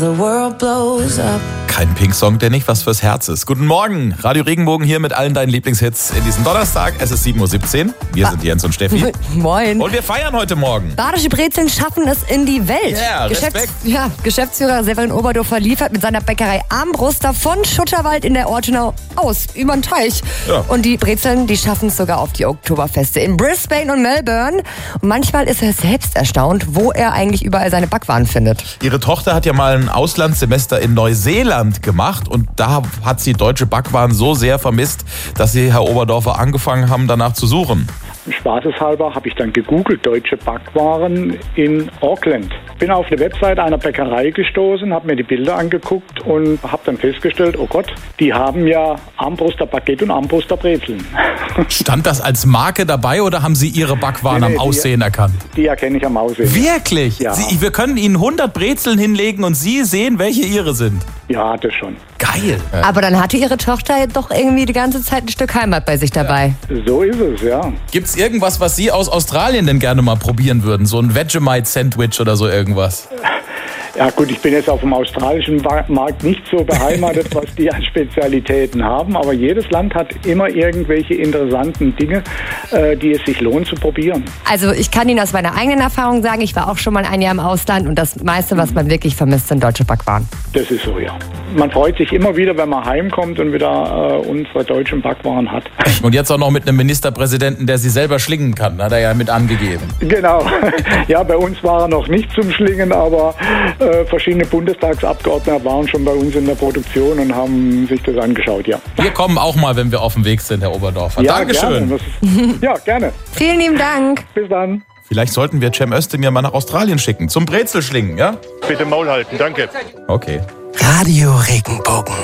The world blows up. Kein Pink-Song, der nicht was fürs Herz ist. Guten Morgen, Radio Regenbogen hier mit allen deinen Lieblingshits in diesem Donnerstag. Es ist 7.17 Uhr. Wir sind Jens und Steffi. Moin. Und wir feiern heute Morgen. Badische Brezeln schaffen es in die Welt. Ja, Respekt. Geschäftsführer Severin Oberdorfer liefert mit seiner Bäckerei Armbruster von Schutterwald in der Ortenau aus, über den Teich. Ja. Und die Brezeln, die schaffen es sogar auf die Oktoberfeste in Brisbane und Melbourne. Und manchmal ist er selbst erstaunt, wo er eigentlich überall seine Backwaren findet. Ihre Tochter hat ja mal ein Auslandssemester in Neuseeland gemacht und da hat sie deutsche Backwaren so sehr vermisst, dass sie, Herr Oberdorfer, angefangen haben, danach zu suchen. Spaßeshalber habe ich dann gegoogelt, deutsche Backwaren in Auckland. Bin auf eine Website einer Bäckerei gestoßen, habe mir die Bilder angeguckt und habe dann festgestellt, oh Gott, die haben ja Armbruster Baguette und Armbruster Brezeln. Stand das als Marke dabei oder haben Sie Ihre Backwaren am Aussehen erkannt? Die erkenne ich am Aussehen. Wirklich? Ja. Wir können Ihnen 100 Brezeln hinlegen und Sie sehen, welche Ihre sind. Ja, das schon. Geil. Aber dann hatte Ihre Tochter ja doch irgendwie die ganze Zeit ein Stück Heimat bei sich dabei. So ist es, ja. Gibt's irgendwas, was Sie aus Australien denn gerne mal probieren würden? So ein Vegemite-Sandwich oder so irgendwas? Ja gut, ich bin jetzt auf dem australischen Markt nicht so beheimatet, was die an Spezialitäten haben, aber jedes Land hat immer irgendwelche interessanten Dinge, die es sich lohnt zu probieren. Also ich kann Ihnen aus meiner eigenen Erfahrung sagen, ich war auch schon mal ein Jahr im Ausland und das meiste, was man wirklich vermisst, sind deutsche Backwaren. Das ist so, ja. Man freut sich immer wieder, wenn man heimkommt und wieder unsere deutschen Backwaren hat. Und jetzt auch noch mit einem Ministerpräsidenten, der sie selber schlingen kann, hat er ja mit angegeben. Genau. Ja, bei uns war er noch nicht zum Schlingen, aber verschiedene Bundestagsabgeordnete waren schon bei uns in der Produktion und haben sich das angeschaut, ja. Wir kommen auch mal, wenn wir auf dem Weg sind, Herr Oberdorfer. Ja, Dankeschön. Gerne. Ja, gerne. Vielen lieben Dank. Bis dann. Vielleicht sollten wir Cem Özdemir mal nach Australien schicken, zum Brezelschlingen, ja? Bitte Maul halten, danke. Okay. Radio Regenbogen.